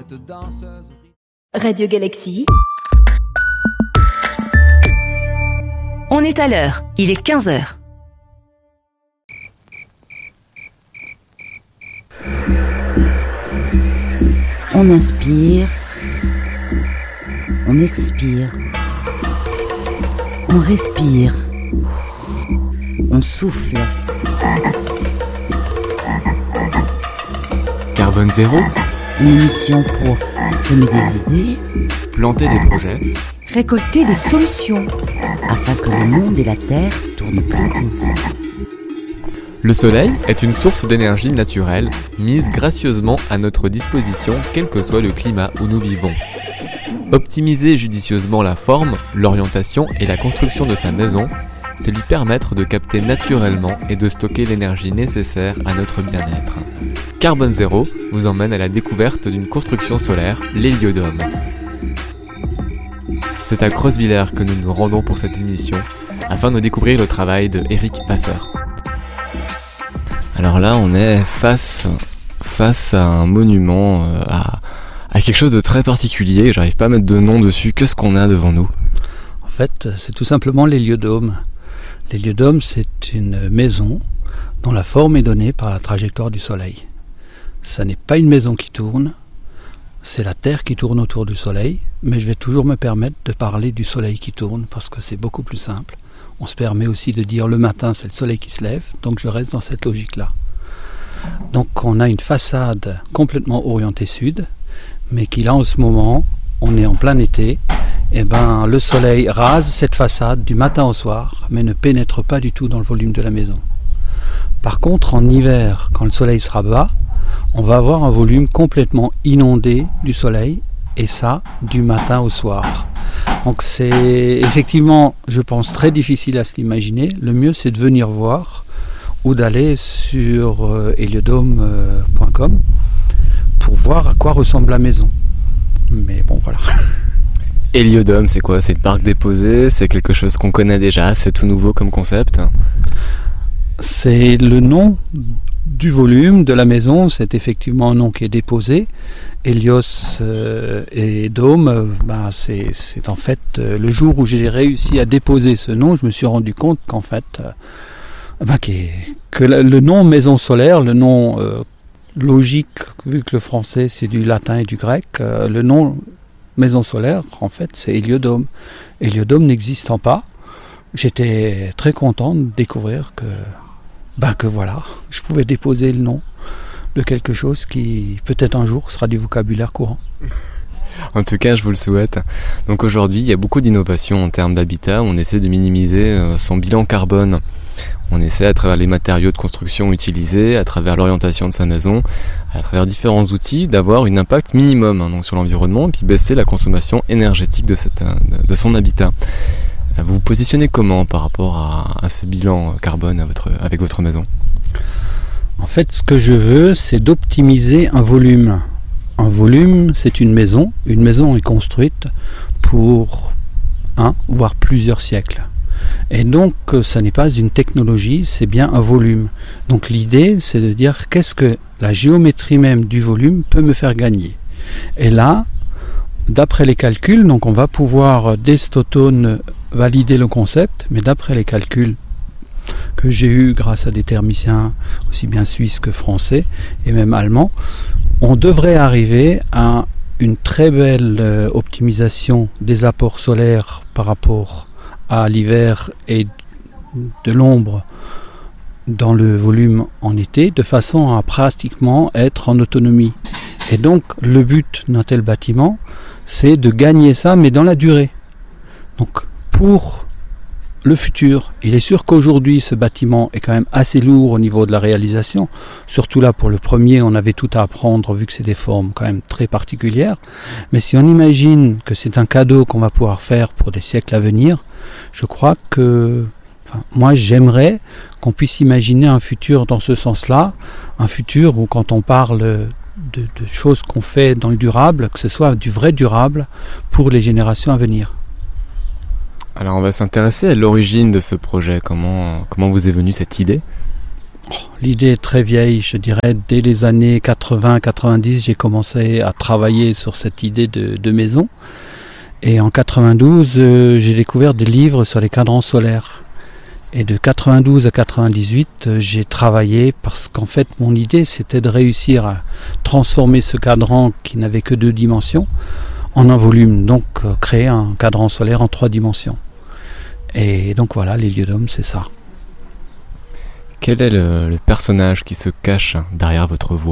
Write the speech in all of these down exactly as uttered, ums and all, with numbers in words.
cette danseuse. Radio Galaxie. On est à l'heure, il est quinze heures. On inspire, on expire, on respire, on souffle. Carbone zéro, Une émission pour semer des idées, planter des projets, Récolter des solutions. afin que le monde et la Terre tournent plus rond. Le soleil est une source d'énergie naturelle mise gracieusement à notre disposition quel que soit le climat où nous vivons. Optimiser judicieusement la forme, l'orientation et la construction de sa maison, c'est lui permettre de capter naturellement et de stocker l'énergie nécessaire à notre bien-être. Carbone zéro vous emmène à la découverte d'une construction solaire, l'héliodome. C'est à Crosvillers que nous nous rendons pour cette émission, afin de découvrir le travail de Eric Vasseur. Alors là, on est face, face à un monument, euh, à, à quelque chose de très particulier. J'arrive pas à mettre de nom dessus. Qu'est-ce qu'on a devant nous ? En fait, c'est tout simplement l'héliodome. L'héliodome, c'est une maison dont la forme est donnée par la trajectoire du Soleil. Ça n'est pas une maison qui tourne, c'est la Terre qui tourne autour du Soleil, mais je vais toujours me permettre de parler du Soleil qui tourne parce que c'est beaucoup plus simple. On se permet aussi de dire le matin c'est le soleil qui se lève, donc je reste dans cette logique-là. Donc on a une façade complètement orientée sud, mais qui là en ce moment, on est en plein été, et ben le soleil rase cette façade du matin au soir, mais ne pénètre pas du tout dans le volume de la maison. Par contre en hiver, quand le soleil sera bas, on va avoir un volume complètement inondé du soleil, et ça du matin au soir. Donc c'est effectivement, je pense, très difficile à se l'imaginer. Le mieux, c'est de venir voir ou d'aller sur euh, héliodome point com pour voir à quoi ressemble la maison. Mais bon, voilà. Héliodome, c'est quoi ? C'est une marque déposée ? C'est quelque chose qu'on connaît déjà ? C'est tout nouveau comme concept ? C'est le nom du volume de la maison, c'est effectivement un nom qui est déposé. Hélios euh, et Dôme, euh, ben c'est, c'est en fait euh, le jour où j'ai réussi à déposer ce nom, je me suis rendu compte qu'en fait euh, ben, que la, le nom maison solaire, le nom euh, logique, vu que le français c'est du latin et du grec, euh, le nom maison solaire en fait c'est héliodome. Héliodome n'existant pas, j'étais très content de découvrir que ben que voilà, je pouvais déposer le nom de quelque chose qui, peut-être un jour, sera du vocabulaire courant. En tout cas, je vous le souhaite. Donc aujourd'hui, il y a beaucoup d'innovations en termes d'habitat. On essaie de minimiser son bilan carbone. On essaie, à travers les matériaux de construction utilisés, à travers l'orientation de sa maison, à travers différents outils, d'avoir un impact minimum hein, donc sur l'environnement et puis baisser la consommation énergétique de, cette, de son habitat. Vous vous positionnez comment par rapport à, à ce bilan carbone à votre, avec votre maison ? En fait, ce que je veux, c'est d'optimiser un volume. Un volume, c'est une maison. Une maison est construite pour un, voire plusieurs siècles. Et donc, ça n'est pas une technologie, c'est bien un volume. Donc l'idée, c'est de dire qu'est-ce que la géométrie même du volume peut me faire gagner. Et là, d'après les calculs, donc on va pouvoir dès cet automne valider le concept, mais d'après les calculs que j'ai eu grâce à des thermiciens aussi bien suisses que français et même allemands, on devrait arriver à une très belle euh, optimisation des apports solaires par rapport à l'hiver et de l'ombre dans le volume en été, de façon à pratiquement être en autonomie. Et donc le but d'un tel bâtiment, c'est de gagner ça, mais dans la durée. Donc pour le futur, il est sûr qu'aujourd'hui ce bâtiment est quand même assez lourd au niveau de la réalisation, surtout là pour le premier on avait tout à apprendre vu que c'est des formes quand même très particulières, mais si on imagine que c'est un cadeau qu'on va pouvoir faire pour des siècles à venir, je crois que, enfin, moi j'aimerais qu'on puisse imaginer un futur dans ce sens-là, un futur où quand on parle de, de choses qu'on fait dans le durable, que ce soit du vrai durable pour les générations à venir. Alors on va s'intéresser à l'origine de ce projet. Comment, comment vous est venue cette idée ? L'idée est très vieille, je dirais. Dès les années quatre-vingts quatre-vingt-dix, j'ai commencé à travailler sur cette idée de, de maison. Et en quatre-vingt-douze, euh, j'ai découvert des livres sur les cadrans solaires. Et de quatre-vingt-douze à quatre-vingt-dix-huit, euh, j'ai travaillé parce qu'en fait, mon idée, c'était de réussir à transformer ce cadran qui n'avait que deux dimensions en un volume. Donc, euh, créer un cadran solaire en trois dimensions. Et donc voilà, l'héliodome, c'est ça. Quel est le, le personnage qui se cache derrière votre voix ?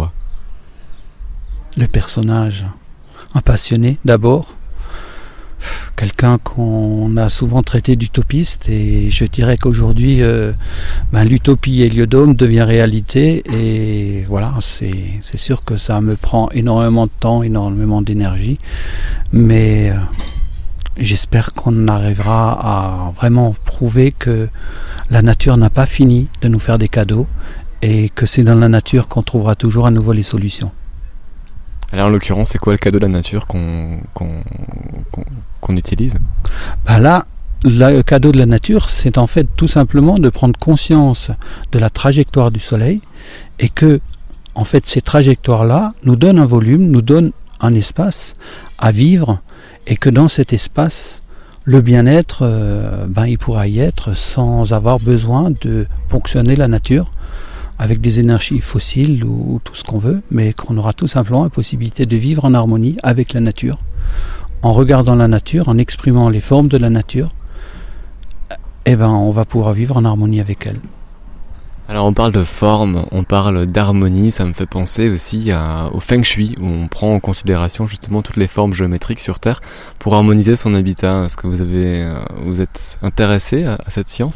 Le personnage, un passionné d'abord, quelqu'un qu'on a souvent traité d'utopiste, et je dirais qu'aujourd'hui euh, ben, l'utopie héliodome devient réalité, et voilà, c'est, c'est sûr que ça me prend énormément de temps, énormément d'énergie, mais euh, j'espère qu'on arrivera à vraiment prouver que la nature n'a pas fini de nous faire des cadeaux et que c'est dans la nature qu'on trouvera toujours à nouveau les solutions. Alors en l'occurrence, c'est quoi le cadeau de la nature qu'on, qu'on, qu'on, qu'on utilise ? Bah là, le cadeau de la nature, c'est en fait tout simplement de prendre conscience de la trajectoire du Soleil et que, en fait, ces trajectoires-là nous donnent un volume, nous donnent un espace à vivre, et que dans cet espace, le bien-être, euh, ben, il pourra y être sans avoir besoin de ponctionner la nature avec des énergies fossiles ou, ou tout ce qu'on veut, mais qu'on aura tout simplement la possibilité de vivre en harmonie avec la nature, en regardant la nature, en exprimant les formes de la nature, et ben, on va pouvoir vivre en harmonie avec elle. Alors on parle de forme, on parle d'harmonie, ça me fait penser aussi à, au Feng Shui, où on prend en considération justement toutes les formes géométriques sur Terre pour harmoniser son habitat. Est-ce que vous avez, vous êtes intéressé à, à cette science ?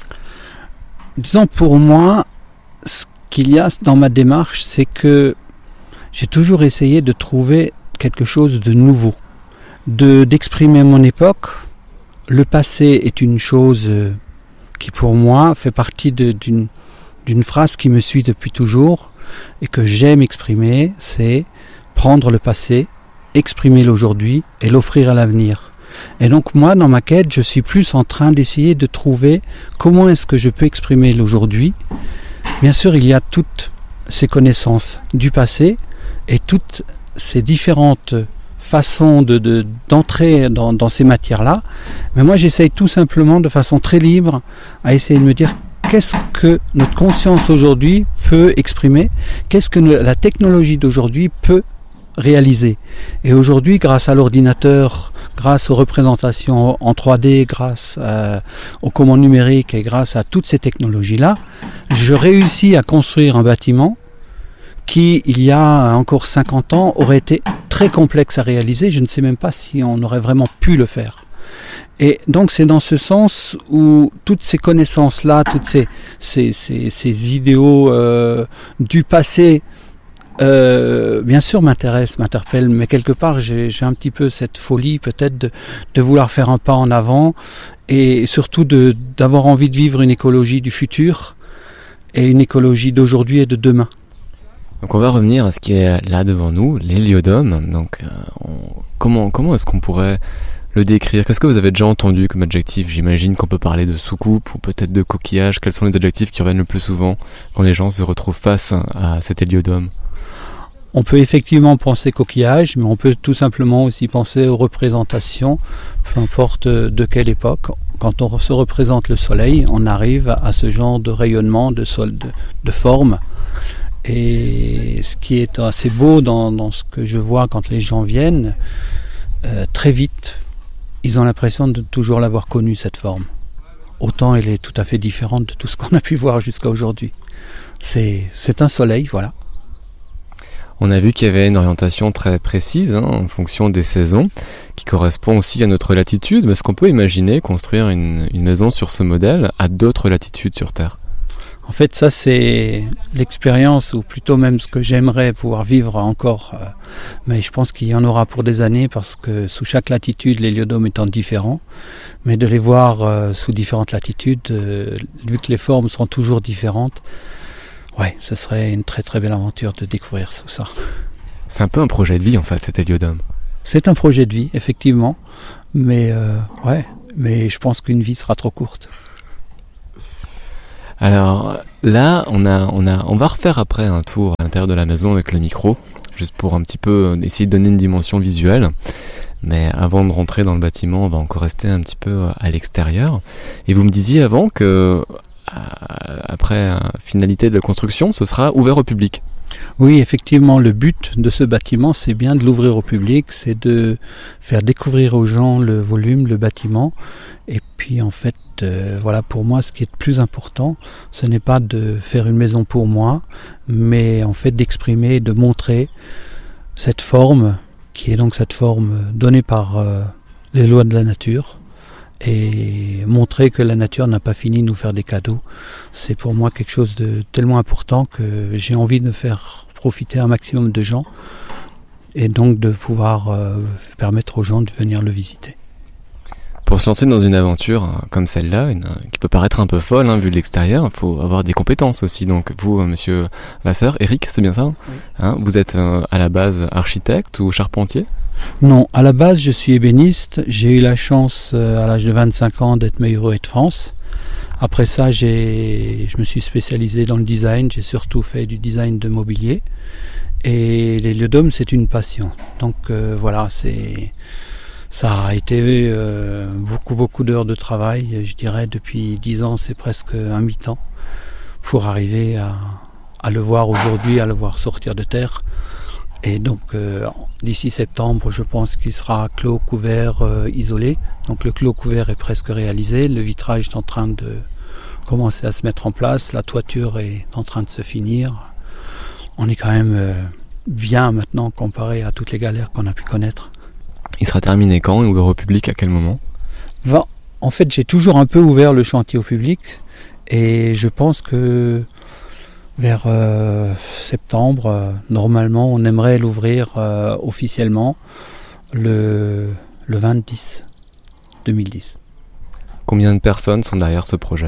Disons, pour moi, ce qu'il y a dans ma démarche, c'est que j'ai toujours essayé de trouver quelque chose de nouveau, de, d'exprimer mon époque. Le passé est une chose qui pour moi fait partie de, d'une, d'une phrase qui me suit depuis toujours et que j'aime exprimer, c'est prendre le passé, exprimer l'aujourd'hui et l'offrir à l'avenir. Et donc moi, dans ma quête, je suis plus en train d'essayer de trouver comment est-ce que je peux exprimer l'aujourd'hui. Bien sûr, il y a toutes ces connaissances du passé et toutes ces différentes façon de, de, d'entrer dans, dans ces matières-là. Mais moi, j'essaye tout simplement, de façon très libre, à essayer de me dire qu'est-ce que notre conscience aujourd'hui peut exprimer, qu'est-ce que la technologie d'aujourd'hui peut réaliser. Et aujourd'hui, grâce à l'ordinateur, grâce aux représentations en trois D, grâce euh, aux commandes numériques et grâce à toutes ces technologies-là, je réussis à construire un bâtiment qui, il y a encore cinquante ans, aurait été très complexe à réaliser. Je ne sais même pas si on aurait vraiment pu le faire. Et donc c'est dans ce sens où toutes ces connaissances-là, toutes ces, ces, ces, ces idéaux euh, du passé, euh, bien sûr m'intéressent, m'interpellent, mais quelque part j'ai, j'ai un petit peu cette folie peut-être de, de vouloir faire un pas en avant et surtout de, d'avoir envie de vivre une écologie du futur et une écologie d'aujourd'hui et de demain. Donc on va revenir à ce qui est là devant nous, l'héliodome. Donc euh, on, comment, comment est-ce qu'on pourrait le décrire ? Qu'est-ce que vous avez déjà entendu comme adjectif ? J'imagine qu'on peut parler de soucoupe ou peut-être de coquillage. Quels sont les adjectifs qui reviennent le plus souvent quand les gens se retrouvent face à cet héliodome ? On peut effectivement penser coquillage, mais on peut tout simplement aussi penser aux représentations, peu importe de quelle époque. Quand on se représente le soleil, on arrive à ce genre de rayonnement, de, sol, de, de forme. Et ce qui est assez beau dans, dans ce que je vois quand les gens viennent, euh, très vite, ils ont l'impression de toujours l'avoir connue, cette forme. Autant elle est tout à fait différente de tout ce qu'on a pu voir jusqu'à aujourd'hui. C'est, c'est un soleil, voilà. On a vu qu'il y avait une orientation très précise hein, en fonction des saisons, qui correspond aussi à notre latitude. Mais est-ce qu'on peut imaginer construire une, une maison sur ce modèle à d'autres latitudes sur Terre ? En fait, ça c'est l'expérience, ou plutôt même ce que j'aimerais pouvoir vivre encore. Euh, mais je pense qu'il y en aura pour des années, parce que sous chaque latitude, l'héliodome étant différent. Mais de les voir euh, sous différentes latitudes, euh, vu que les formes sont toujours différentes, ouais, ce serait une très très belle aventure de découvrir tout ça. C'est un peu un projet de vie en fait, cet héliodome. C'est un projet de vie, effectivement. Mais euh, ouais, mais je pense qu'une vie sera trop courte. Alors là, on, a, on, a, on va refaire après un tour à l'intérieur de la maison avec le micro, juste pour un petit peu essayer de donner une dimension visuelle. Mais avant de rentrer dans le bâtiment, on va encore rester un petit peu à l'extérieur. Et vous me disiez avant que, après la finalité de la construction, ce sera ouvert au public. Oui, effectivement, le but de ce bâtiment, c'est bien de l'ouvrir au public, c'est de faire découvrir aux gens le volume, le bâtiment. Et puis en fait, euh, voilà, pour moi, ce qui est le plus important, ce n'est pas de faire une maison pour moi, mais en fait d'exprimer, de montrer cette forme, qui est donc cette forme donnée par euh, les lois de la nature, et montrer que la nature n'a pas fini de nous faire des cadeaux. C'est pour moi quelque chose de tellement important que j'ai envie de faire profiter un maximum de gens, et donc de pouvoir euh, permettre aux gens de venir le visiter. Pour se lancer dans une aventure hein, comme celle-là, une, qui peut paraître un peu folle hein, vu de l'extérieur, il faut avoir des compétences aussi. Donc vous, euh, monsieur Vasseur, Eric, c'est bien ça oui. hein, Vous êtes euh, à la base architecte ou charpentier ? Non, à la base je suis ébéniste. J'ai eu la chance euh, à l'âge de vingt-cinq ans d'être meilleur ouvrier de France. Après ça, j'ai, je me suis spécialisé dans le design. J'ai surtout fait du design de mobilier. Et l'héliodrome, c'est une passion. Donc euh, voilà, c'est... Ça a été euh, beaucoup beaucoup d'heures de travail, je dirais depuis dix ans, c'est presque un mi-temps pour arriver à, à le voir aujourd'hui, à le voir sortir de terre. Et donc euh, d'ici septembre, je pense qu'il sera clos, couvert, euh, isolé. Donc le clos couvert est presque réalisé, le vitrage est en train de commencer à se mettre en place, la toiture est en train de se finir. On est quand même euh, bien maintenant comparé à toutes les galères qu'on a pu connaître. Il sera terminé quand et ouvert au public à quel moment ? ben, En fait, j'ai toujours un peu ouvert le chantier au public et je pense que vers euh, septembre, euh, normalement, on aimerait l'ouvrir euh, officiellement le, le vingt dix deux mille dix. Combien de personnes sont derrière ce projet ?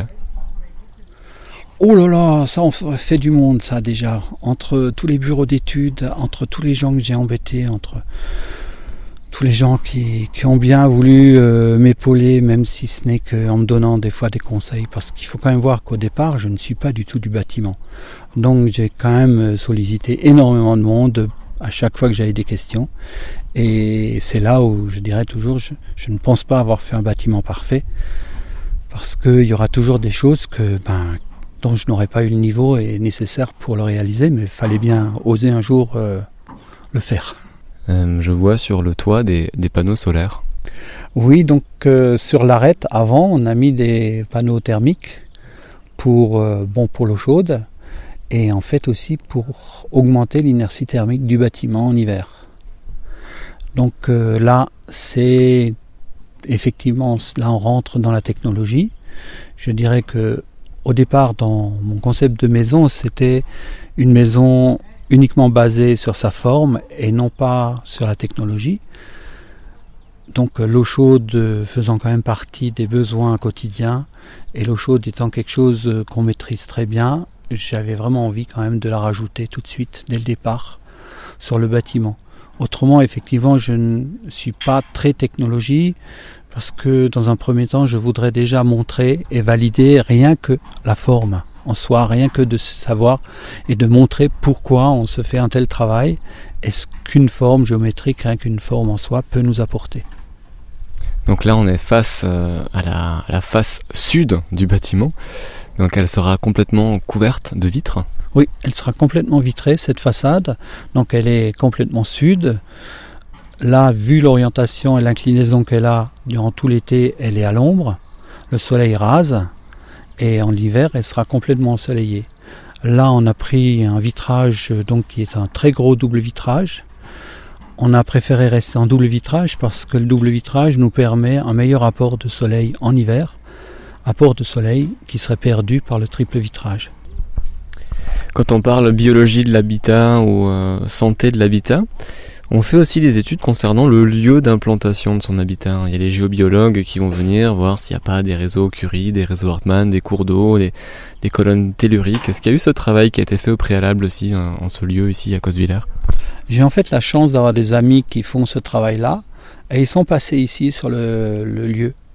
Oh là là, ça on fait du monde ça déjà. Entre tous les bureaux d'études, entre tous les gens que j'ai embêtés, entre... tous les gens qui, qui ont bien voulu euh, m'épauler, même si ce n'est qu'en me donnant des fois des conseils, parce qu'il faut quand même voir qu'au départ, je ne suis pas du tout du bâtiment. Donc j'ai quand même sollicité énormément de monde à chaque fois que j'avais des questions. Et c'est là où je dirais toujours, je, je ne pense pas avoir fait un bâtiment parfait, parce qu'il y aura toujours des choses que, ben, dont je n'aurais pas eu le niveau et nécessaire pour le réaliser, mais il fallait bien oser un jour euh, le faire. Euh, je vois sur le toit des, des panneaux solaires. Oui, donc euh, sur l'arête, avant, on a mis des panneaux thermiques pour, euh, bon, pour l'eau chaude et en fait aussi pour augmenter l'inertie thermique du bâtiment en hiver. Donc euh, là, c'est effectivement, là on rentre dans la technologie. Je dirais que au départ, dans mon concept de maison, c'était une maison uniquement basée sur sa forme et non pas sur la technologie. Donc l'eau chaude faisant quand même partie des besoins quotidiens et l'eau chaude étant quelque chose qu'on maîtrise très bien, j'avais vraiment envie quand même de la rajouter tout de suite dès le départ sur le bâtiment. Autrement, effectivement, je ne suis pas très technologie parce que dans un premier temps, je voudrais déjà montrer et valider rien que la forme en soi, rien que de savoir et de montrer pourquoi on se fait un tel travail et ce qu'une forme géométrique, rien qu'une forme en soi, peut nous apporter. Donc là, on est face euh, à, la, à la face sud du bâtiment. Donc elle sera complètement couverte de vitres. Oui, elle sera complètement vitrée, cette façade. Donc elle est complètement sud. Là, vu l'orientation et l'inclinaison qu'elle a durant tout l'été, elle est à l'ombre. Le soleil rase. Et en hiver, elle sera complètement ensoleillée. Là, on a pris un vitrage donc, qui est un très gros double vitrage. On a préféré rester en double vitrage parce que le double vitrage nous permet un meilleur apport de soleil en hiver. Apport de soleil qui serait perdu par le triple vitrage. Quand on parle biologie de l'habitat ou euh, santé de l'habitat, on fait aussi des études concernant le lieu d'implantation de son habitat. Il y a les géobiologues qui vont venir voir s'il n'y a pas des réseaux Curie, des réseaux Hartmann, des cours d'eau, des, des colonnes telluriques. Est-ce qu'il y a eu ce travail qui a été fait au préalable aussi en, en ce lieu ici à Coswiller ? J'ai en fait la chance d'avoir des amis qui font ce travail-là et ils sont passés ici sur le, le lieu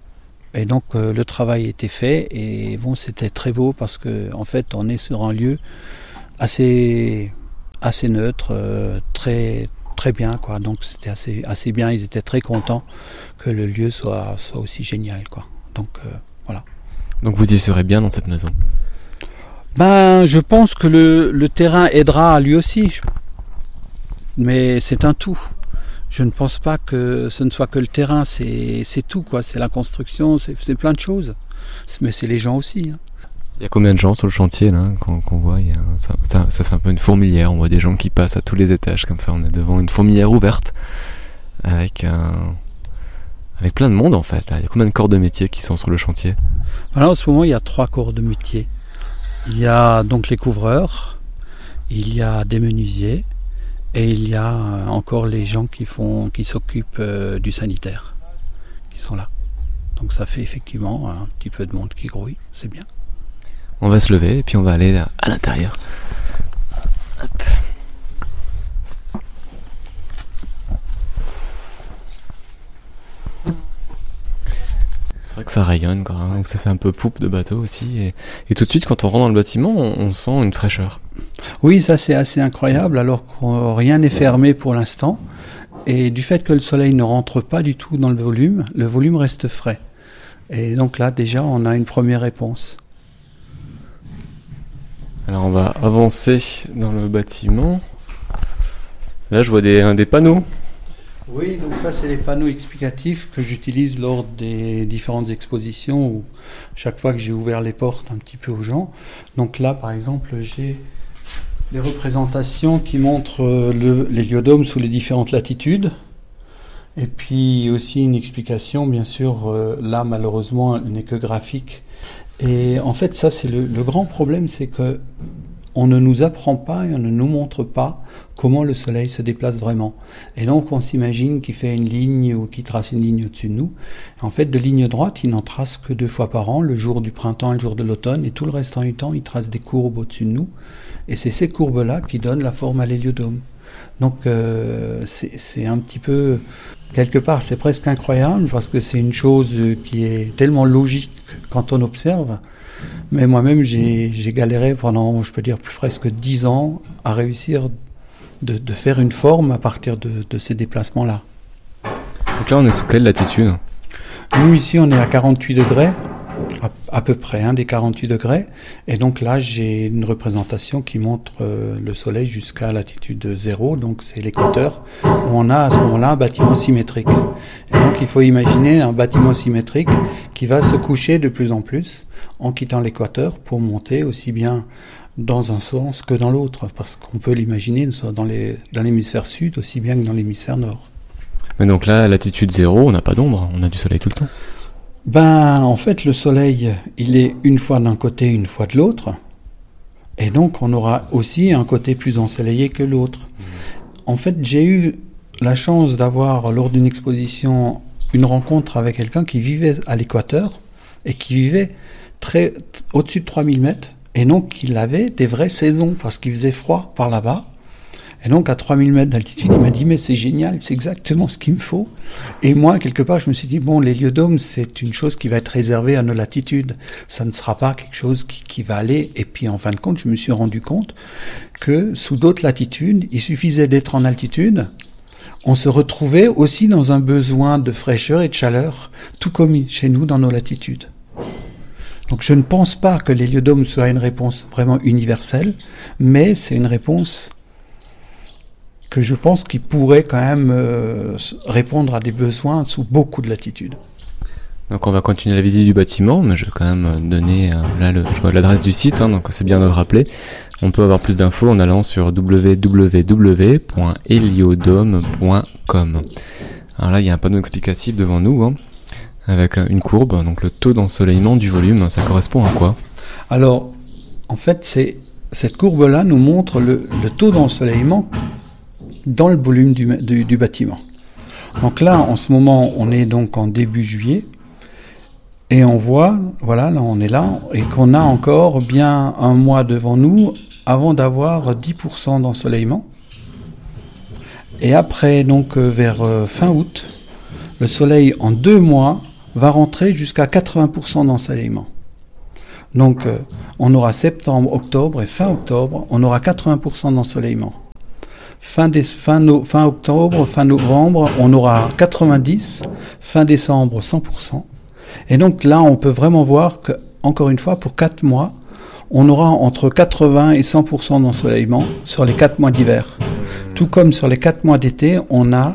Et donc euh, le travail était fait et bon, c'était très beau parce que en fait on est sur un lieu assez assez neutre, euh, très très bien quoi. Donc c'était assez assez bien. Ils étaient très contents que le lieu soit soit aussi génial quoi. Donc euh, voilà. Donc vous y serez bien dans cette maison? Ben je pense que le le terrain aidera lui aussi, mais c'est un tout. Je ne pense pas que ce ne soit que le terrain, c'est, c'est tout quoi, c'est la construction, c'est, c'est plein de choses. Mais c'est les gens aussi. Hein. Il y a combien de gens sur le chantier là qu'on, qu'on voit? Il y a, ça, ça, ça fait un peu une fourmilière, on voit des gens qui passent à tous les étages comme ça, on est devant une fourmilière ouverte avec, un, avec plein de monde en fait. Là. Il y a combien de corps de métier qui sont sur le chantier? Alors, en ce moment il y a trois corps de métier. Il y a donc les couvreurs, il y a des menuisiers, et il y a encore les gens qui font, qui s'occupent euh, du sanitaire, qui sont là. Donc ça fait effectivement un petit peu de monde qui grouille, c'est bien. On va se lever et puis on va aller à l'intérieur. Hop. C'est vrai que ça rayonne quoi, hein, donc ça fait un peu poupe de bateau aussi. Et, et tout de suite quand on rentre dans le bâtiment, on, on sent une fraîcheur. Oui, ça c'est assez incroyable alors que rien n'est fermé pour l'instant. Et du fait que le soleil ne rentre pas du tout dans le volume, le volume reste frais. Et donc là déjà on a une première réponse. Alors on va avancer dans le bâtiment. Là je vois des, des panneaux. Oui, donc ça c'est les panneaux explicatifs que j'utilise lors des différentes expositions où chaque fois que j'ai ouvert les portes un petit peu aux gens. Donc là par exemple j'ai les représentations qui montrent le, l'héliodome sous les différentes latitudes. Et puis aussi une explication, bien sûr, euh, là malheureusement elle n'est que graphique. Et en fait ça c'est le, le grand problème, c'est que on ne nous apprend pas et on ne nous montre pas comment le soleil se déplace vraiment. Et donc on s'imagine qu'il fait une ligne ou qu'il trace une ligne au-dessus de nous. En fait, de ligne droite, il n'en trace que deux fois par an, le jour du printemps et le jour de l'automne, et tout le restant du temps, il trace des courbes au-dessus de nous. Et c'est ces courbes-là qui donnent la forme à l'héliodome. Donc euh, c'est, c'est un petit peu... Quelque part, c'est presque incroyable, parce que c'est une chose qui est tellement logique quand on observe. Mais moi-même, j'ai, j'ai galéré pendant, je peux dire, plus presque dix ans à réussir de, de faire une forme à partir de, de ces déplacements-là. Donc là, on est sous quelle latitude? Nous, ici, on est à quarante-huit degrés, à, à peu près, hein, des quarante-huit degrés. Et donc là, j'ai une représentation qui montre euh, le soleil jusqu'à latitude zéro, donc c'est l'équateur, où on a à ce moment-là un bâtiment symétrique. Et donc, il faut imaginer un bâtiment symétrique qui va se coucher de plus en plus en quittant l'équateur pour monter aussi bien dans un sens que dans l'autre, parce qu'on peut l'imaginer dans, les, dans l'hémisphère sud aussi bien que dans l'hémisphère nord. Mais donc là, à latitude zéro, on n'a pas d'ombre, on a du soleil tout le temps. Ben, en fait, le soleil, il est une fois d'un côté, une fois de l'autre, et donc on aura aussi un côté plus ensoleillé que l'autre. Mmh. En fait, j'ai eu la chance d'avoir, lors d'une exposition, une rencontre avec quelqu'un qui vivait à l'équateur, et qui vivait très au-dessus de trois mille mètres, et donc il avait des vraies saisons, parce qu'il faisait froid par là-bas. Et donc à trois mille mètres d'altitude, il m'a dit mais c'est génial, c'est exactement ce qu'il me faut. Et moi, quelque part, je me suis dit bon, l'héliodome, c'est une chose qui va être réservée à nos latitudes. Ça ne sera pas quelque chose qui, qui va aller. Et puis en fin de compte, je me suis rendu compte que sous d'autres latitudes, il suffisait d'être en altitude. On se retrouvait aussi dans un besoin de fraîcheur et de chaleur, tout comme chez nous dans nos latitudes. Donc je ne pense pas que l'héliodome soit une réponse vraiment universelle, mais c'est une réponse que je pense qu'il pourrait quand même euh, répondre à des besoins sous beaucoup de latitudes. Donc on va continuer la visite du bâtiment, mais je vais quand même donner euh, là le, je vois l'adresse du site, hein, donc c'est bien de le rappeler. On peut avoir plus d'infos en allant sur w w w point héliodome point com. Alors là il y a un panneau explicatif devant nous, hein, avec une courbe, donc le taux d'ensoleillement du volume, ça correspond à quoi? Alors en fait c'est cette courbe-là nous montre le, le taux d'ensoleillement dans le volume du, du, du bâtiment. Donc là, en ce moment, on est donc en début juillet, et on voit, voilà, là on est là, et qu'on a encore bien un mois devant nous avant d'avoir dix pour cent d'ensoleillement. Et après, donc vers fin août, le soleil en deux mois va rentrer jusqu'à quatre-vingts pour cent d'ensoleillement. Donc, euh, on aura septembre, octobre et fin octobre, on aura quatre-vingts pour cent d'ensoleillement. Fin, des, fin, no, fin octobre, fin novembre, on aura quatre-vingt-dix, fin décembre, cent pour cent. Et donc là, on peut vraiment voir que, encore une fois, pour quatre mois, on aura entre quatre-vingts et cent pour cent d'ensoleillement sur les quatre mois d'hiver. Tout comme sur les quatre mois d'été, on a,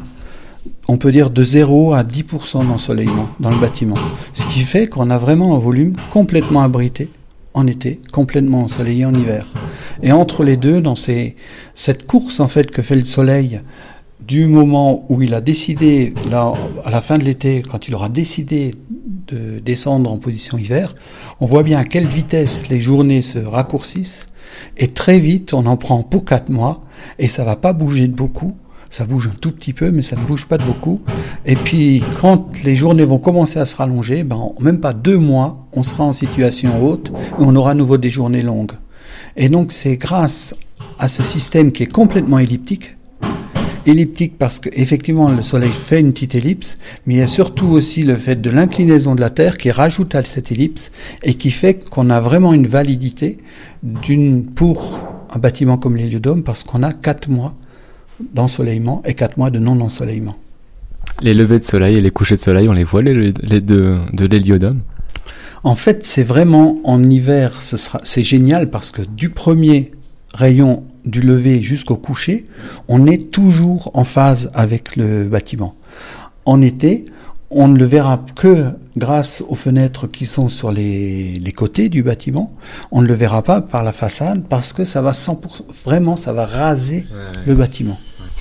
on peut dire, de zéro à dix pour cent d'ensoleillement dans le bâtiment. Ce qui fait qu'on a vraiment un volume complètement abrité en été, complètement ensoleillé en hiver. Et entre les deux, dans ces, cette course en fait que fait le soleil, du moment où il a décidé, là, à la fin de l'été, quand il aura décidé de descendre en position hiver, on voit bien à quelle vitesse les journées se raccourcissent, et très vite, on en prend pour quatre mois, et ça va pas bouger de beaucoup. Ça bouge un tout petit peu, mais ça ne bouge pas de beaucoup. Et puis, quand les journées vont commencer à se rallonger, ben, en même pas deux mois, on sera en situation haute et on aura à nouveau des journées longues. Et donc, c'est grâce à ce système qui est complètement elliptique. Elliptique parce qu'effectivement, le Soleil fait une petite ellipse, mais il y a surtout aussi le fait de l'inclinaison de la Terre qui rajoute à cette ellipse et qui fait qu'on a vraiment une validité d'une, pour un bâtiment comme l'héliodome parce qu'on a quatre mois d'ensoleillement et quatre mois de non-ensoleillement. Les levées de soleil et les couchers de soleil, on les voit les, les deux de l'héliodome? En fait, c'est vraiment en hiver, ce sera, c'est génial parce que du premier rayon du lever jusqu'au coucher, on est toujours en phase avec le bâtiment. En été, on ne le verra que grâce aux fenêtres qui sont sur les, les côtés du bâtiment. On ne le verra pas par la façade parce que ça va cent pour cent, vraiment, ça va raser ouais. le bâtiment.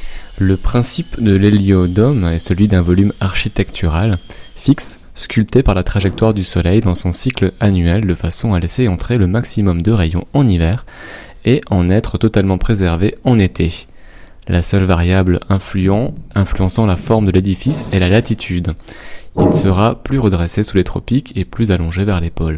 Le principe de l'héliodome est celui d'un volume architectural fixe, sculpté par la trajectoire du soleil dans son cycle annuel de façon à laisser entrer le maximum de rayons en hiver et en être totalement préservé en été. La seule variable influent, influençant la forme de l'édifice est la latitude. Il sera plus redressé sous les tropiques et plus allongé vers les pôles.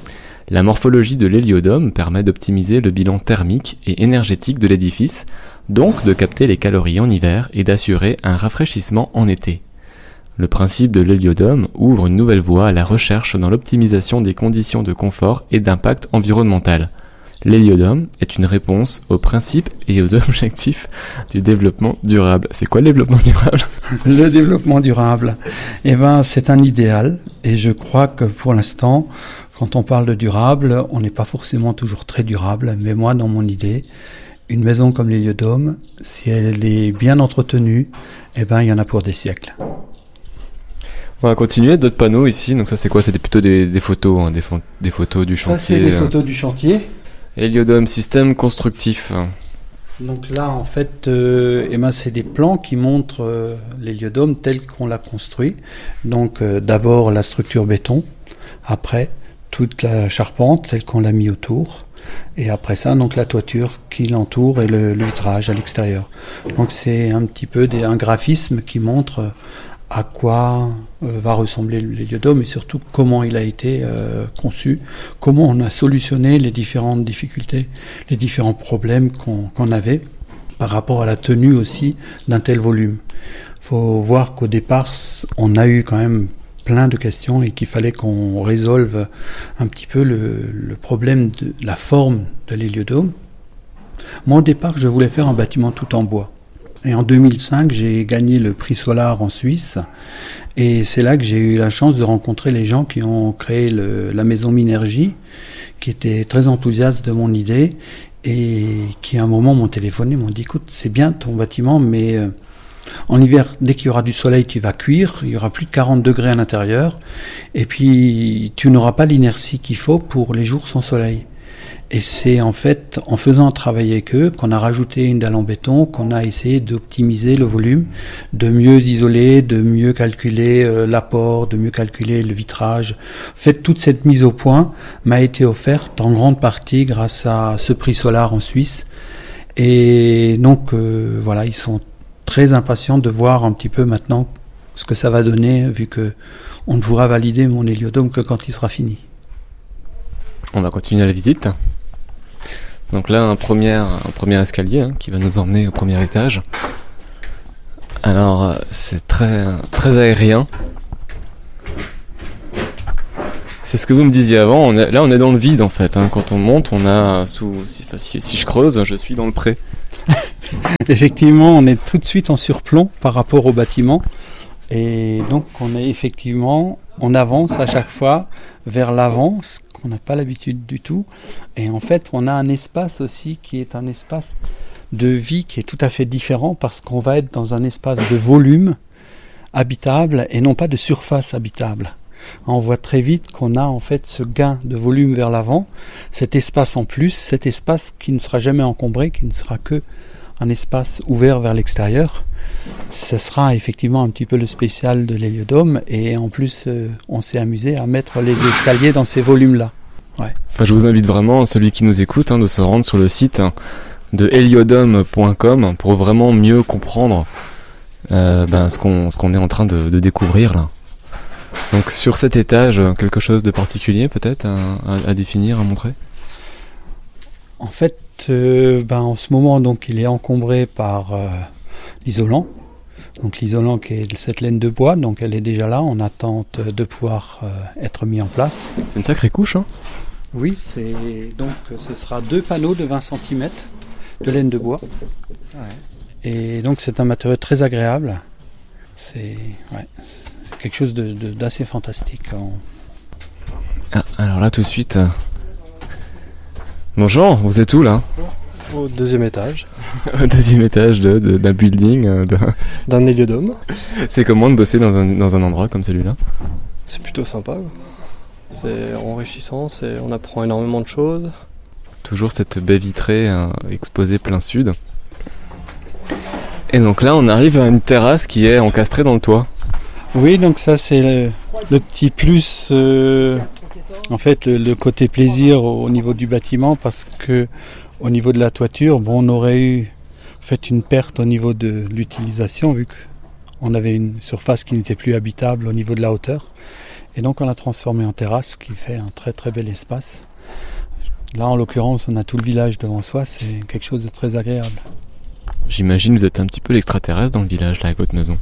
La morphologie de l'héliodome permet d'optimiser le bilan thermique et énergétique de l'édifice, donc de capter les calories en hiver et d'assurer un rafraîchissement en été. Le principe de l'héliodome ouvre une nouvelle voie à la recherche dans l'optimisation des conditions de confort et d'impact environnemental. L'héliodome est une réponse aux principes et aux objectifs du développement durable. C'est quoi le développement durable ? Le développement durable, eh ben, c'est un idéal. Et je crois que pour l'instant, quand on parle de durable, on n'est pas forcément toujours très durable. Mais moi, dans mon idée, une maison comme l'héliodome, si elle est bien entretenue, eh ben, il y en a pour des siècles. On va continuer, d'autres panneaux ici. Donc ça, c'est quoi ? C'est plutôt des, des photos, hein, des, fo- des photos du chantier. Ça, c'est des photos du chantier. Héliodome, système constructif. Donc là, en fait, euh, eh ben, c'est des plans qui montrent euh, l'héliodome tel qu'on l'a construit. Donc euh, d'abord la structure béton, après toute la charpente telle qu'on l'a mis autour, et après ça, donc la toiture qui l'entoure et le, le vitrage à l'extérieur. Donc c'est un petit peu des, un graphisme qui montre euh, à quoi euh, va ressembler l'héliodome et surtout comment il a été euh, conçu, comment on a solutionné les différentes difficultés, les différents problèmes qu'on, qu'on avait par rapport à la tenue aussi d'un tel volume. Il faut voir qu'au départ, on a eu quand même plein de questions et qu'il fallait qu'on résolve un petit peu le, le problème de la forme de l'héliodome. Moi, au départ, je voulais faire un bâtiment tout en bois. Et en deux mille cinq, j'ai gagné le prix Solar en Suisse. Et c'est là que j'ai eu la chance de rencontrer les gens qui ont créé le, la maison Minergie, qui étaient très enthousiastes de mon idée et qui à un moment m'ont téléphoné, m'ont dit « Écoute, c'est bien ton bâtiment, mais euh, en hiver, dès qu'il y aura du soleil, tu vas cuire, il y aura plus de quarante degrés à l'intérieur, et puis tu n'auras pas l'inertie qu'il faut pour les jours sans soleil. » Et c'est en fait en faisant un travail avec eux qu'on a rajouté une dalle en béton, qu'on a essayé d'optimiser le volume, de mieux isoler, de mieux calculer euh, l'apport, de mieux calculer le vitrage. En fait, toute cette mise au point m'a été offerte en grande partie grâce à ce prix Solar en Suisse. Et donc euh, voilà, ils sont très impatients de voir un petit peu maintenant ce que ça va donner, vu que on ne pourra valider mon héliodome que quand il sera fini. On va continuer la visite. Donc là, un premier, un premier escalier hein, qui va nous emmener au premier étage. Alors, c'est très, très aérien. C'est ce que vous me disiez avant, on est, là on est dans le vide en fait, hein. Quand on monte, on a sous si, si, si je creuse, je suis dans le pré. Effectivement, on est tout de suite en surplomb par rapport au bâtiment. Et donc on est effectivement, on avance à chaque fois vers l'avant, ce qu'on n'a pas l'habitude du tout. Et en fait, on a un espace aussi qui est un espace de vie qui est tout à fait différent parce qu'on va être dans un espace de volume habitable et non pas de surface habitable. On voit très vite qu'on a en fait ce gain de volume vers l'avant, cet espace en plus, cet espace qui ne sera jamais encombré, qui ne sera que un espace ouvert vers l'extérieur. Ce sera effectivement un petit peu le spécial de l'héliodôme et en plus euh, on s'est amusé à mettre les escaliers dans ces volumes-là. Ouais. Enfin, je vous invite vraiment, celui qui nous écoute, hein, de se rendre sur le site de héliodôme point com pour vraiment mieux comprendre euh, ben, ce qu'on, ce qu'on est en train de, de découvrir là. Donc sur cet étage, quelque chose de particulier peut-être à, à, à définir, à montrer ? En fait, euh, ben, en ce moment, donc, il est encombré par euh, l'isolant. Donc l'isolant qui est cette laine de bois, donc elle est déjà là, en attente de pouvoir euh, être mis en place. C'est une sacrée couche, hein ? Oui, c'est donc ce sera deux panneaux de vingt centimètres de laine de bois. Ouais. Et donc c'est un matériau très agréable. C'est, ouais, c'est quelque chose de, de, d'assez fantastique. Ah, alors là tout de suite... Euh... Bonjour, vous êtes où là ? Au deuxième étage. Au deuxième étage de, de, d'un building euh, de... D'un héliodôme. C'est comment de bosser dans un, dans un endroit comme celui-là ? C'est plutôt sympa. C'est enrichissant, c'est, on apprend énormément de choses. Toujours cette baie vitrée euh, exposée plein sud. Et donc là on arrive à une terrasse qui est encastrée dans le toit. Oui, donc ça c'est le, le petit plus, euh, en fait le, le côté plaisir au, au niveau du bâtiment parce que au niveau de la toiture, bon, on aurait eu fait une perte au niveau de l'utilisation vu qu'on avait une surface qui n'était plus habitable au niveau de la hauteur. Et donc on l'a transformé en terrasse qui fait un très très bel espace. Là en l'occurrence on a tout le village devant soi, c'est quelque chose de très agréable. J'imagine que vous êtes un petit peu l'extraterrestre dans le village là avec votre maison.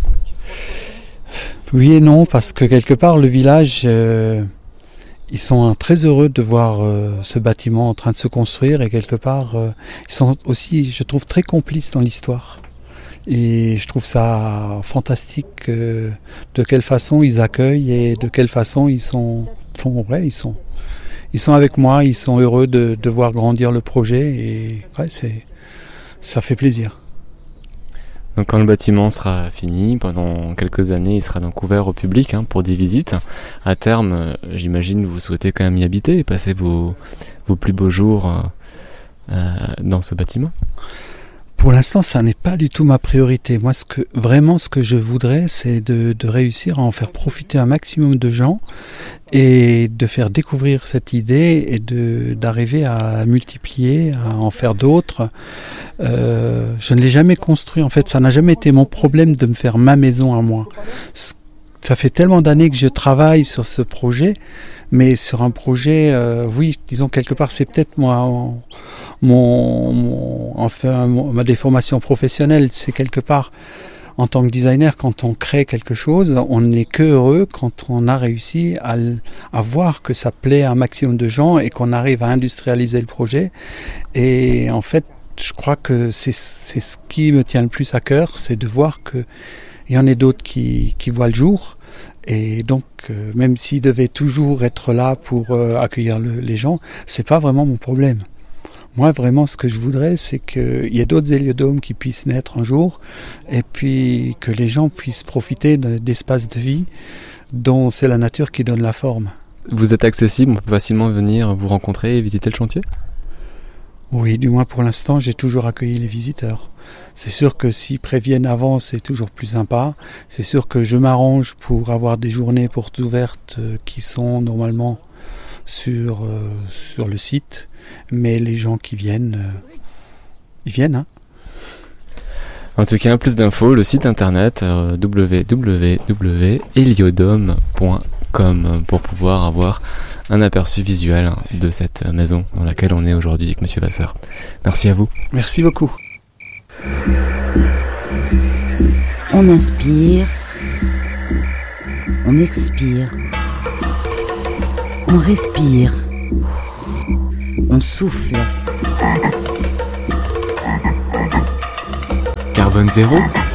Oui et non, parce que quelque part le village, euh, ils sont très heureux de voir euh, ce bâtiment en train de se construire et quelque part euh, ils sont aussi, je trouve, très complices dans l'histoire. Et je trouve ça fantastique euh, de quelle façon ils accueillent et de quelle façon ils sont, font, ouais, ils sont, ils sont avec moi, ils sont heureux de, de voir grandir le projet et ouais, c'est, ça fait plaisir. Donc quand le bâtiment sera fini, pendant quelques années, il sera donc ouvert au public hein, pour des visites. À terme, euh, j'imagine vous souhaitez quand même y habiter et passer vos, vos plus beaux jours euh, euh, dans ce bâtiment. Pour l'instant, ça n'est pas du tout ma priorité. Moi, ce que, vraiment, ce que je voudrais, c'est de, de réussir à en faire profiter un maximum de gens et de faire découvrir cette idée et de, d'arriver à multiplier, à en faire d'autres. Euh, je ne l'ai jamais construit. En fait, ça n'a jamais été mon problème de me faire ma maison à moi. Ça fait tellement d'années que je travaille sur ce projet, mais sur un projet, euh, oui, disons quelque part, c'est peut-être moi, mon, mon, enfin, mon, ma déformation professionnelle, c'est quelque part, en tant que designer, quand on crée quelque chose, on n'est que heureux quand on a réussi à, à voir que ça plaît à un maximum de gens et qu'on arrive à industrialiser le projet. Et en fait, je crois que c'est, c'est ce qui me tient le plus à cœur, c'est de voir que il y en a d'autres qui, qui voient le jour. Et donc, euh, même s'ils devaient toujours être là pour euh, accueillir le, les gens, c'est pas vraiment mon problème. Moi, vraiment, ce que je voudrais, c'est qu'il y ait d'autres héliodômes qui puissent naître un jour, et puis que les gens puissent profiter de, d'espaces de vie dont c'est la nature qui donne la forme. Vous êtes accessible, on peut facilement venir vous rencontrer et visiter le chantier ? Oui, du moins pour l'instant, j'ai toujours accueilli les visiteurs. C'est sûr que s'ils préviennent avant, c'est toujours plus sympa. C'est sûr que je m'arrange pour avoir des journées portes ouvertes euh, qui sont normalement sur, euh, sur le site. Mais les gens qui viennent, euh, ils viennent. Hein. En tout cas, plus d'infos, le site internet euh, w w w point héliodôme point com pour pouvoir avoir un aperçu visuel de cette maison dans laquelle on est aujourd'hui avec Monsieur Vasseur. Merci à vous. Merci beaucoup. On inspire, on expire, On respire. On souffle. Carbone zéro,